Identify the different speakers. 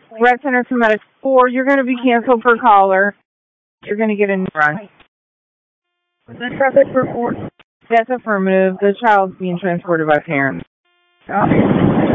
Speaker 1: Red Center Comedic 4, you're going to be canceled for caller. You're going to get a new run.
Speaker 2: The traffic report.
Speaker 1: That's affirmative. The child's being transported by parents.
Speaker 2: Okay.